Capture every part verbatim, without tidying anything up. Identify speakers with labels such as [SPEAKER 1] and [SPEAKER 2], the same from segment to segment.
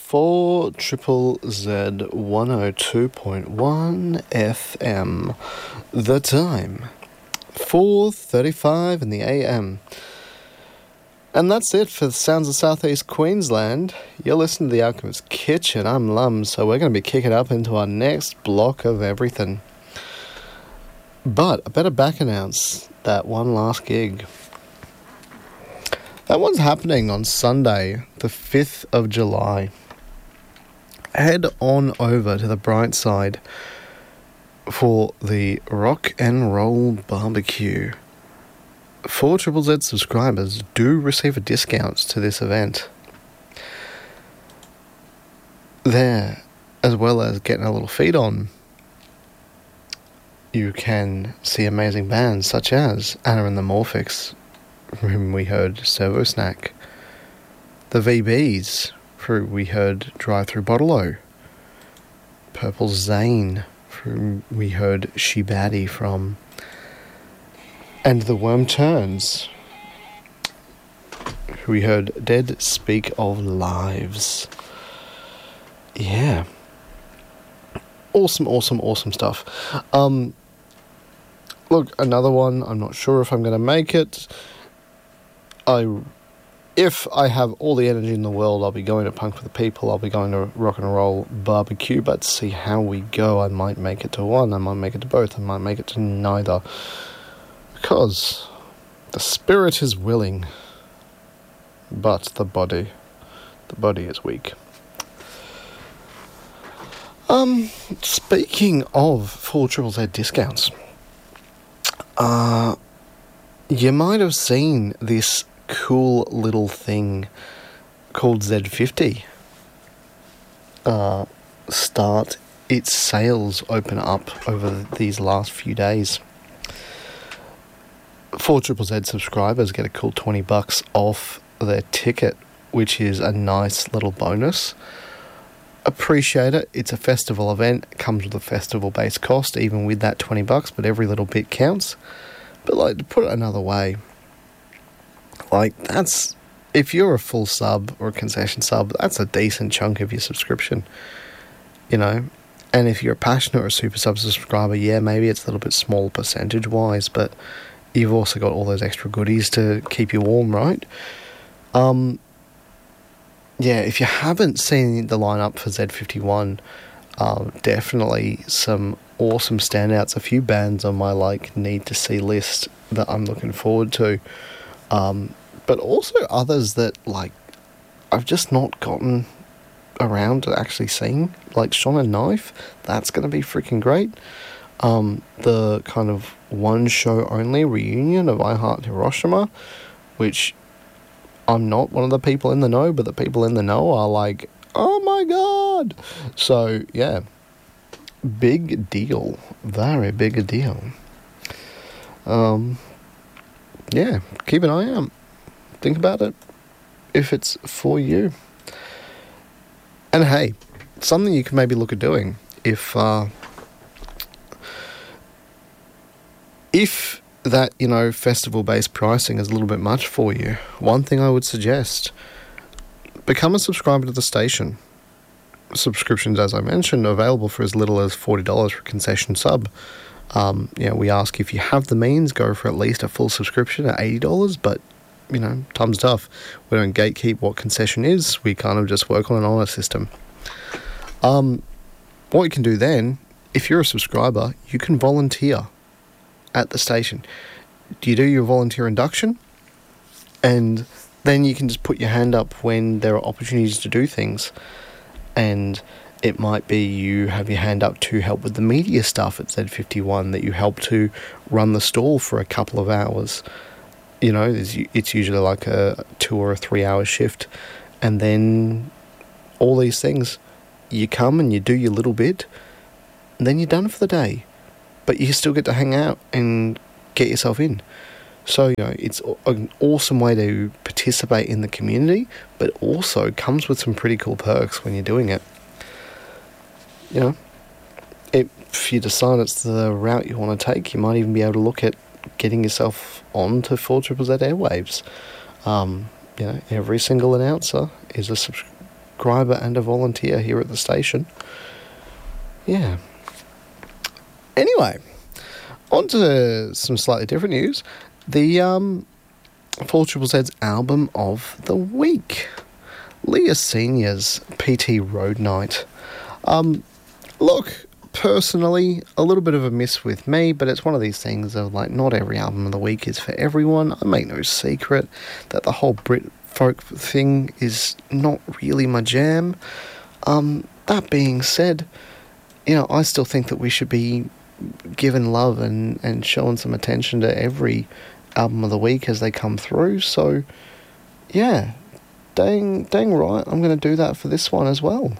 [SPEAKER 1] four Triple Z one oh two point one F M. The time, four thirty-five in the A M. And that's it for the Sounds of Southeast Queensland. You're listening to The Alchemist's Kitchen. I'm Lum, so we're going to be kicking up into our next block of everything. But I better back announce that one last gig. That one's happening on Sunday, the fifth of July. Head on over to the Bright Side for the Rock and Roll Barbecue. Four Triple Z subscribers do receive a discount to this event. There, as well as getting a little feed on, you can see amazing bands such as Anna and the Morphics, from whom we heard Servo Snack, the V Bs, from whom we heard Drive Through Bottle-O, Purple Zane, from whom we heard She Baddie from, and the Worm Turns, who we heard Dead Speak of Lives. Yeah. Awesome, awesome, awesome stuff. Um, look, another one, I'm not sure if I'm going to make it. I, if I have all the energy in the world, I'll be going to Punk for the People, I'll be going to Rock and Roll Barbecue, but see how we go. I might make it to one, I might make it to both, I might make it to neither. Because the spirit is willing, but the body, the body is weak. Um, speaking of full Triple Z discounts, uh, you might have seen this cool little thing called Z fifty uh, start its sales open up over these last few days. Four Triple Z subscribers get a cool twenty bucks off their ticket, which is a nice little bonus. Appreciate it. It's a festival event. It comes with a festival-based cost, even with that twenty bucks, but every little bit counts. But, like, to put it another way, like, that's, if you're a full sub or a concession sub, that's a decent chunk of your subscription, you know? And if you're a passionate or a super sub subscriber, yeah, maybe it's a little bit small percentage-wise, but you've also got all those extra goodies to keep you warm, right? Um... Yeah, if you haven't seen the lineup for Z fifty-one, um, definitely some awesome standouts. A few bands on my like need to see list that I'm looking forward to, um, but also others that like I've just not gotten around to actually seeing. Like Sean and Knife, that's going to be freaking great. Um, the kind of one show only reunion of I Heart Hiroshima, which I'm not one of the people in the know, but the people in the know are like, oh my god! So, yeah. Big deal. Very big a deal. Um, yeah, keep an eye out. Think about it. If it's for you. And hey, something you can maybe look at doing. If, uh... If... that, you know, festival-based pricing is a little bit much for you, one thing I would suggest, become a subscriber to the station. Subscriptions, as I mentioned, are available for as little as forty dollars for a concession sub. Um, you know, we ask if you have the means, go for at least a full subscription at eighty dollars, but, you know, time's tough. We don't gatekeep what concession is, we kind of just work on an honour system. Um, what you can do then, if you're a subscriber, you can volunteer at the station. Do you do your volunteer induction? And then you can just put your hand up when there are opportunities to do things. And it might be you have your hand up to help with the media stuff at Z fifty-one, that you help to run the stall for a couple of hours. You know, it's, it's usually like a two or a three hour shift. And then all these things, you come and you do your little bit, and then you're done for the day. But you still get to hang out and get yourself in. So, you know, it's an awesome way to participate in the community, but also comes with some pretty cool perks when you're doing it. You know, if you decide it's the route you want to take, you might even be able to look at getting yourself onto four Z Z Z airwaves. Um, you know, every single announcer is a subs- subscriber and a volunteer here at the station. Yeah. Anyway, on to some slightly different news. The um, four Z Z Z's album of the week. Leah Senior's P T Road Night. Um, look, personally, a little bit of a miss with me, but it's one of these things of, like, not every album of the week is for everyone. I make no secret that the whole Brit folk thing is not really my jam. Um, that being said, you know, I still think that we should be giving love and, and showing some attention to every album of the week as they come through. So, yeah, dang, dang right, I'm going to do that for this one as well.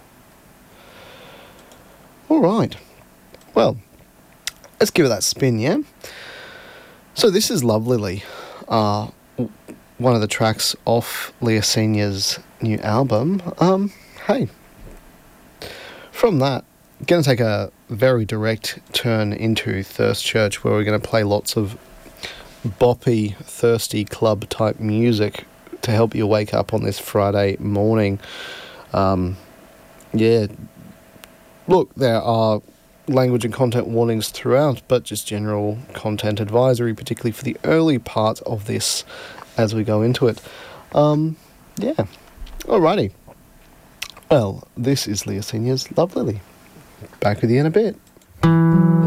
[SPEAKER 1] All right. Well, let's give it that spin, yeah? So this is Love Lily, uh, one of the tracks off Leah Senior's new album. Um, hey, from that, going to take a very direct turn into Thirst Church, where we're going to play lots of boppy, thirsty club type music to help you wake up on this Friday morning. Um, yeah, look, there are language and content warnings throughout, but just general content advisory, particularly for the early part of this as we go into it. Um, yeah, alrighty. Well, this is Leah Senior's Love Lily. Back with you in a bit.